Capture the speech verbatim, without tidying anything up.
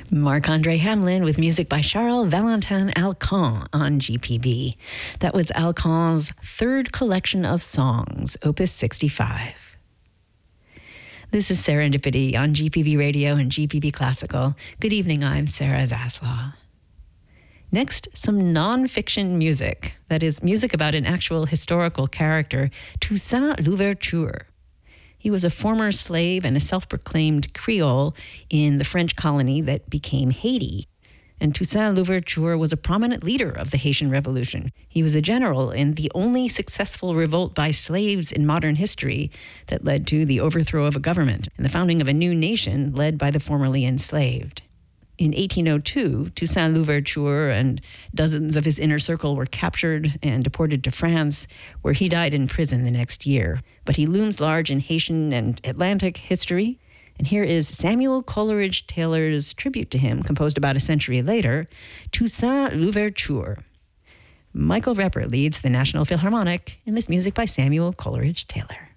Marc-André Hamelin with music by Charles Valentin Alcan on G P B. That was Alcan's third collection of songs, Opus sixty-five. This is Serendipity on G P B Radio and G P B Classical. Good evening, I'm Sarah Zaslaw. Next, some non-fiction music. That is, music about an actual historical character, Toussaint Louverture. He was a former slave and a self-proclaimed Creole in the French colony that became Haiti. And Toussaint Louverture was a prominent leader of the Haitian Revolution. He was a general in the only successful revolt by slaves in modern history that led to the overthrow of a government and the founding of a new nation led by the formerly enslaved. In eighteen oh two, Toussaint Louverture and dozens of his inner circle were captured and deported to France, where he died in prison the next year. But he looms large in Haitian and Atlantic history. And here is Samuel Coleridge Taylor's tribute to him, composed about a century later, Toussaint Louverture. Michael Repper leads the National Philharmonic in this music by Samuel Coleridge Taylor.